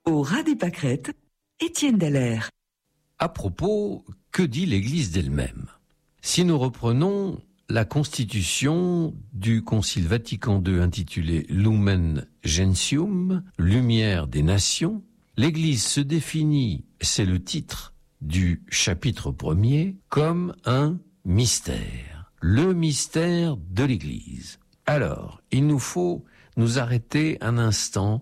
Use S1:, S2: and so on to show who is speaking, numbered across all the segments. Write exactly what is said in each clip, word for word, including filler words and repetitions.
S1: Au ras des pâquerettes, Étienne Dallaire.
S2: À propos, que dit l'Église d'elle-même? Si nous reprenons la constitution du Concile Vatican deux intitulée Lumen Gentium, Lumière des Nations, l'Église se définit, c'est le titre du chapitre premier, comme un mystère. Le mystère de l'Église. Alors, il nous faut nous arrêter un instant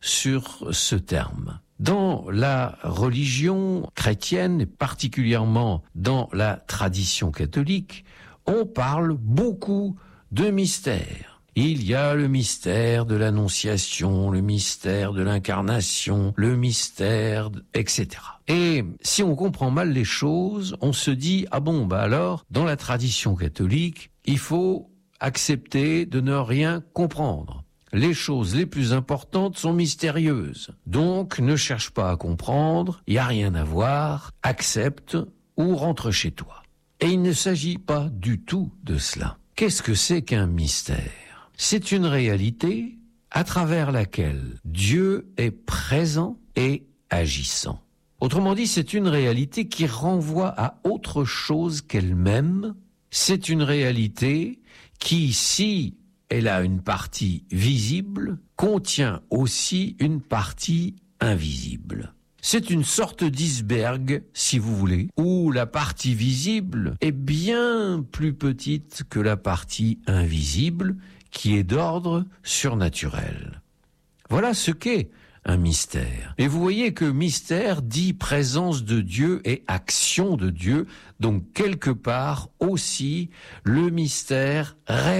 S2: sur ce terme. Dans la religion chrétienne, et particulièrement dans la tradition catholique, on parle beaucoup de mystères. Il y a le mystère de l'Annonciation, le mystère de l'Incarnation, le mystère, et cetera. Et si on comprend mal les choses, on se dit, ah bon, bah alors, dans la tradition catholique, il faut accepter de ne rien comprendre. Les choses les plus importantes sont mystérieuses. Donc, ne cherche pas à comprendre, il n'y a rien à voir, accepte ou rentre chez toi. Et il ne s'agit pas du tout de cela. Qu'est-ce que c'est qu'un mystère? C'est une réalité à travers laquelle Dieu est présent et agissant. Autrement dit, c'est une réalité qui renvoie à autre chose qu'elle-même. C'est une réalité qui, si elle a une partie visible, contient aussi une partie invisible. C'est une sorte d'iceberg, si vous voulez, où la partie visible est bien plus petite que la partie invisible, qui est d'ordre surnaturel. Voilà ce qu'est un mystère. Et vous voyez que mystère dit présence de Dieu et action de Dieu, donc quelque part aussi le mystère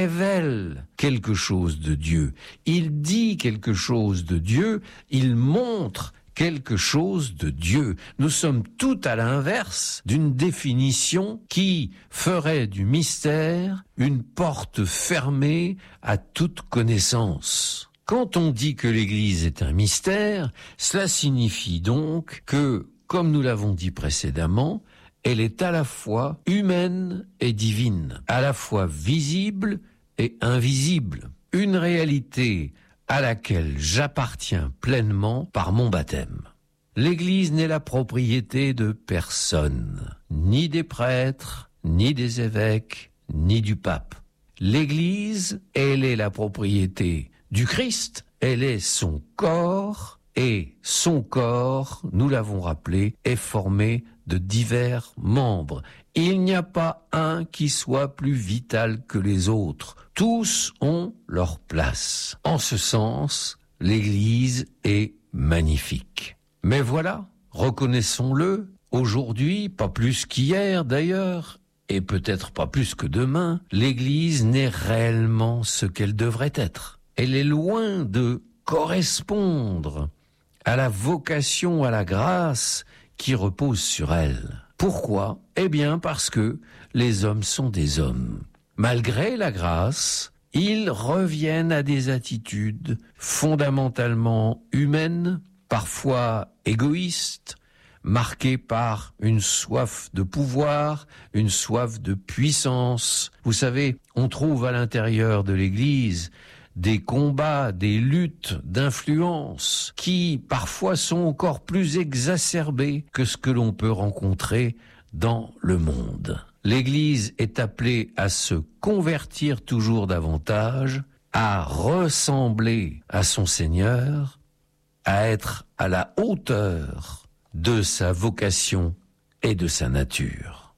S2: révèle quelque chose de Dieu. Il dit quelque chose de Dieu, il montre quelque chose de Dieu. Nous sommes tout à l'inverse d'une définition qui ferait du mystère une porte fermée à toute connaissance. Quand on dit que l'Église est un mystère, cela signifie donc que, comme nous l'avons dit précédemment, elle est à la fois humaine et divine, à la fois visible et invisible. Une réalité à laquelle j'appartiens pleinement par mon baptême. L'Église n'est la propriété de personne, ni des prêtres, ni des évêques, ni du pape. L'Église, elle est la propriété du Christ, elle est son corps, et son corps, nous l'avons rappelé, est formé de divers membres. Il n'y a pas un qui soit plus vital que les autres. Tous ont leur place. En ce sens, l'Église est magnifique. Mais voilà, reconnaissons-le, aujourd'hui, pas plus qu'hier d'ailleurs, et peut-être pas plus que demain, l'Église n'est réellement ce qu'elle devrait être. Elle est loin de correspondre à la vocation, à la grâce qui repose sur elle. Pourquoi? Eh bien parce que les hommes sont des hommes. Malgré la grâce, ils reviennent à des attitudes fondamentalement humaines, parfois égoïstes, marquées par une soif de pouvoir, une soif de puissance. Vous savez, on trouve à l'intérieur de l'Église des combats, des luttes d'influence qui parfois sont encore plus exacerbées que ce que l'on peut rencontrer dans le monde. L'Église est appelée à se convertir toujours davantage, à ressembler à son Seigneur, à être à la hauteur de sa vocation et de sa nature.